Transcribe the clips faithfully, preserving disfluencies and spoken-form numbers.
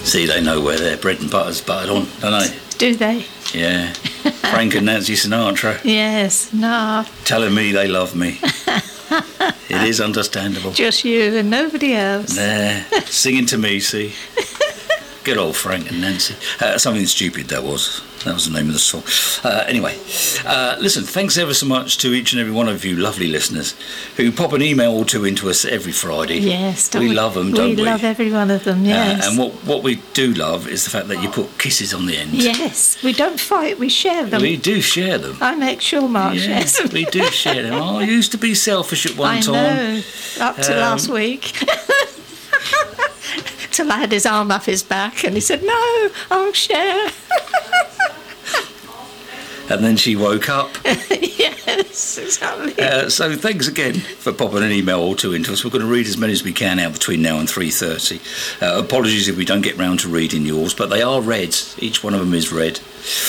See, they know where their bread and butter's buttered on, don't they? Do they? Yeah. Frank and Nancy Sinatra. Yes, no. Telling me they love me. It is understandable. Just you and nobody else. Nah, singing to me, see. Good old Frank and Nancy. Uh, something stupid that was. That was the name of the song. Uh, anyway, uh, listen, thanks ever so much to each and every one of you lovely listeners who pop an email or two into us every Friday. Yes, don't we, we love them, don't we? We love every one of them, yes. Uh, and what, what we do love is the fact that you put kisses on the end. Yes, we don't fight, we share them. We do share them. I make sure Mark yeah, shares them. We do share them. Oh, I used to be selfish at one I time. know, up to Um, last week. Till I had his arm up his back and he said, no, I'll share. And then she woke up. Yes, exactly. Uh, so thanks again for popping an email or two into us. We're going to read as many as we can out between now and three thirty. Uh, apologies if we don't get round to reading yours, but they are read. Each one of them is read.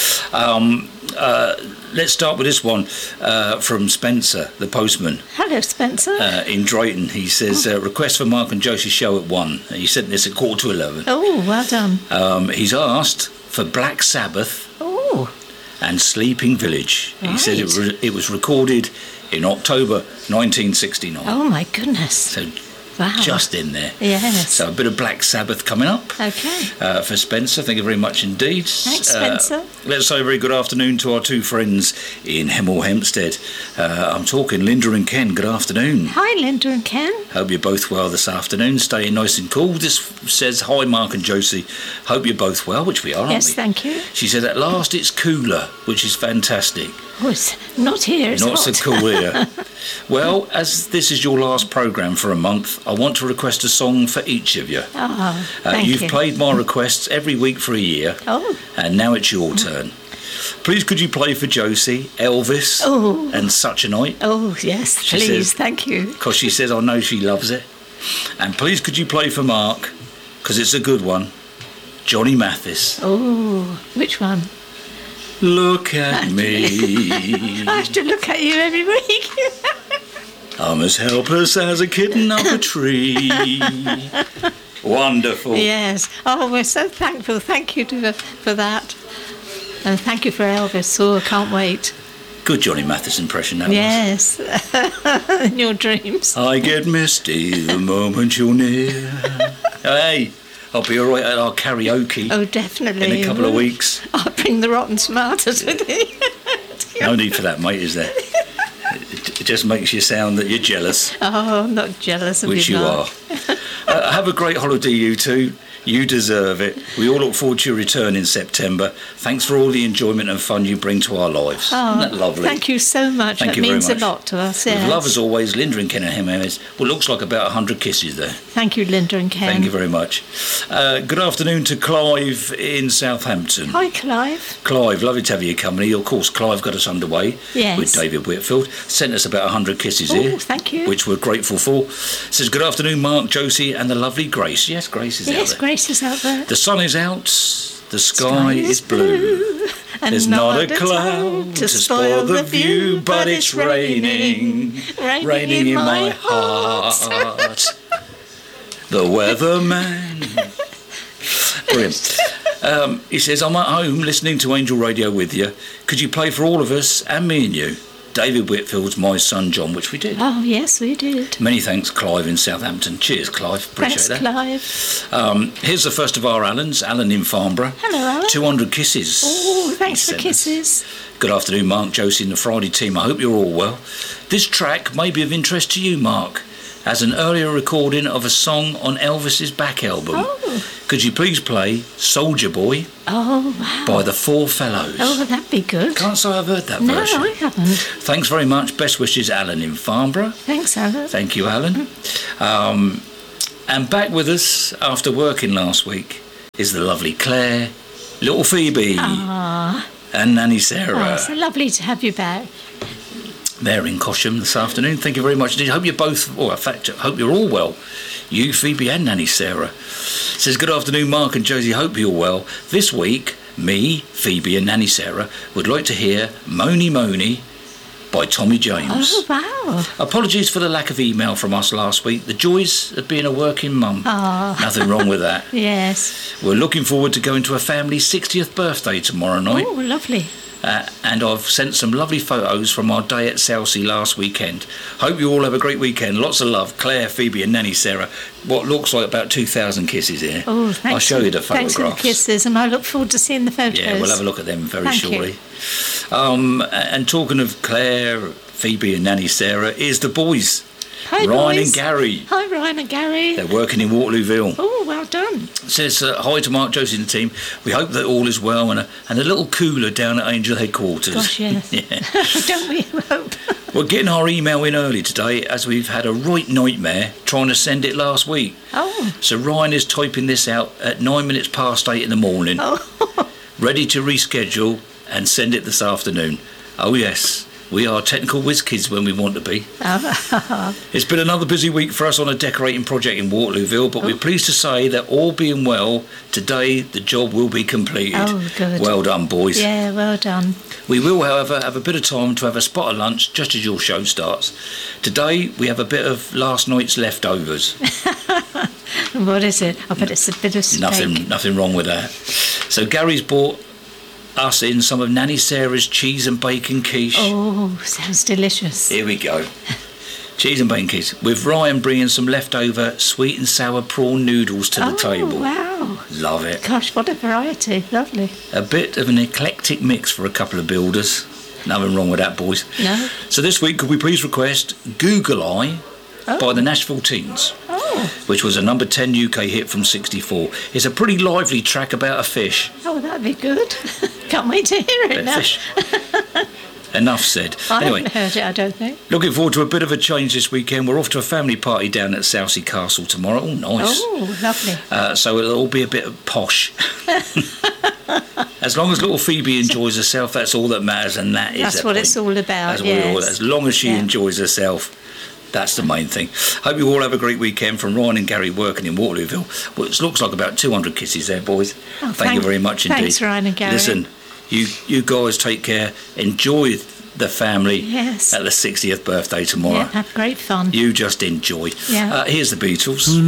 Um, uh, let's start with this one uh, from Spencer, the postman. Hello, Spencer. Uh, in Drayton. He says, uh, request for Mark and Josie show at one. He sent this at quarter to eleven. Oh, well done. Um, he's asked for Black Sabbath Oh. and Sleeping Village. He Right. said it, re- it was recorded in October nineteen sixty-nine. Oh, my goodness. So Wow. just in there. Yes. So a bit of Black Sabbath coming up. Okay. Uh, for Spencer, thank you very much indeed. Thanks, Uh, Spencer. let's say a very good afternoon to our two friends in Hemel Hempstead. Uh, I'm talking Linda and Ken. Good afternoon. Hi, Linda and Ken. Hope you're both well this afternoon, staying nice and cool. This says, hi Mark and Josie, hope you're both well, which we are, aren't Yes, we? thank you. She said, at last it's cooler, which is fantastic. Oh, it's not here, it's Not hot. so cool here. Well, as this is your last programme for a month, I want to request a song for each of you. Oh, Uh, thank you've you. played my requests every week for a year, Oh. and now it's your turn. Please could you play for Josie, Elvis, Oh. and Such a Night? Oh, yes, She please, says- thank you. Because she says, I know she loves it. And please could you play for Mark, because it's a good one, Johnny Mathis. Oh, which one? Look at me. I have to look at you every week. I'm as helpless as a kitten up a tree. Wonderful. Yes. Oh, we're so thankful. Thank you to, for that. And thank you for Elvis. Oh, I can't wait. Good Johnny Mathis impression, that Yes. In your dreams. was. I get misty the moment you're near. Hey, I'll be all right at our karaoke Oh, definitely. in a couple of weeks. I'll bring the Rotten Smarters with me. No need for that, mate, is there? It, it just makes you sound that you're jealous, Oh, I'm not jealous of which you, you Mark. are. Uh, have a great holiday, you two. You deserve it. We all look forward to your return in September. Thanks for all the enjoyment and fun you bring to our lives. Oh, Isn't that lovely? Thank you so much. Thank that you very means much. a lot to us. With Yes. love as always, Linda and Ken and Hemel. Well, looks like about one hundred kisses there. Thank you, Linda and Ken. Thank you very much. Uh, good afternoon to Clive in Southampton. Hi, Clive. Clive, lovely to have your company. Of course, Clive got us underway Yes. with David Whitfield. Sent us about one hundred kisses Oh, here. thank you. Which we're grateful for. Says, good afternoon, Mark, Josie and the lovely Grace. Yes, Grace is out Yes, there. Grace is out there. The sun is out, the sky is blue. And There's not a cloud to spoil the view, but it's raining, raining, raining in my heart. The weatherman. Brilliant. Um, he says, I'm at home listening to Angel Radio with you. Could you play for all of us and me and you? David Whitfield's My Son John, which we did. Oh, yes, we did. Many thanks, Clive in Southampton. Cheers, Clive. Appreciate Thanks, that. Clive. Um, here's the first of our Allens, Alan in Farnborough. Hello, Alan. two hundred kisses. Oh, thanks He for sent us. kisses. Good afternoon, Mark, Josie and the Friday team. I hope you're all well. This track may be of interest to you, Mark, as an earlier recording of a song on Elvis's back album. Oh. Could you please play Soldier Boy Oh, wow. by the Four Fellows? Oh, that'd be good. Can't say I've heard that No, version. I haven't. Thanks very much. Best wishes, Alan in Farnborough. Thanks, Alan. Thank you, Alan. Um, and back with us after working last week is the lovely Claire, little Phoebe, Ah, and Nanny oh, Sarah. so lovely to have you back. They're in Cosham this afternoon. Thank you very much indeed. Hope you're both, or in fact, I hope you're all well. You, Phoebe and Nanny Sarah. Says, good afternoon, Mark and Josie. Hope you're well. This week, me, Phoebe and Nanny Sarah would like to hear Mony Mony by Tommy James. Oh, wow. Apologies for the lack of email from us last week. The joys of being a working mum. Oh. Nothing wrong with that. Yes. We're looking forward to going to a family's sixtieth birthday tomorrow night. Oh, lovely. Uh, and I've sent some lovely photos from our day at Southsea last weekend. Hope you all have a great weekend. Lots of love. Claire, Phoebe and Nanny Sarah. What looks like about two thousand kisses here. Oh, thanks. I'll show you the Thanks for the photographs. kisses, and I look forward to seeing the photos. Yeah, we'll have a look at them very Thank shortly. Um, and talking of Claire, Phoebe and Nanny Sarah, here's the boys. Hi, Ryan boys. and Gary. Hi, Ryan and Gary. They're working in Waterlooville. Oh, well done. Says uh, hi to Mark, Josie and the team. We hope that all is well, and a, and a little cooler down at Angel headquarters. Gosh, yes. Yeah. Don't we hope? We're getting our email in early today as we've had a right nightmare trying to send it last week. Oh. So Ryan is typing this out at nine minutes past eight in the morning, Oh. ready to reschedule and send it this afternoon. Oh yes, we are technical whiz kids when we want to be. It's been another busy week for us on a decorating project in Waterlooville, but Oh. we're pleased to say that all being well, today the job will be completed. Oh, good. Well done, boys. Yeah, well done. We will, however, have a bit of time to have a spot of lunch just as your show starts. Today we have a bit of last night's leftovers. What is it? I bet it's a bit of steak. Nothing, nothing wrong with that. So Gary's bought us in some of Nanny Sarah's cheese and bacon quiche. Oh, sounds delicious. Here we go. Cheese and bacon quiche. With Ryan bringing some leftover sweet and sour prawn noodles to the oh, table. wow. Love it. Gosh, what a variety. Lovely. A bit of an eclectic mix for a couple of builders. Nothing wrong with that, boys. No. So this week, could we please request Google Eye Oh. by the Nashville Teens, Oh. which was a number ten U K hit from sixty-four. It's a pretty lively track about a fish. Oh, that'd be good. Can't wait to hear it Bit of now. fish. Enough said. I Anyway, haven't heard it, I don't think. looking forward to a bit of a change this weekend. We're off to a family party down at Southsea Castle tomorrow. Oh, nice. Oh, lovely. Uh, so it'll all be a bit of posh. As long as little Phoebe enjoys herself, that's all that matters, and that is That's the what point. it's all about, That's what it all, yes. as long as she Yeah. enjoys herself, that's the main thing. Hope you all have a great weekend. From Ryan and Gary working in Waterlooville. Well, it looks like about two hundred kisses there, boys. Oh, thank, thank- you very much indeed. thanks, Ryan and Gary. Listen, you you guys take care. Enjoy the family Yes. at the sixtieth birthday tomorrow. Yeah, have great fun. You just enjoy. Yeah. Uh, here's the Beatles.